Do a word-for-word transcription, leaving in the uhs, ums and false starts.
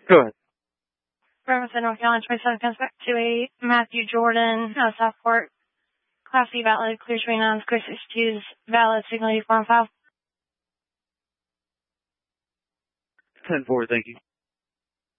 Go ahead. Bremerton, North Carolina, twenty-seven comes back to a Matthew Jordan, uh, Southport. Class C valid, clear twenty-nines, clear sixty-twos, valid, signal eighty-four on file. ten four, thank you.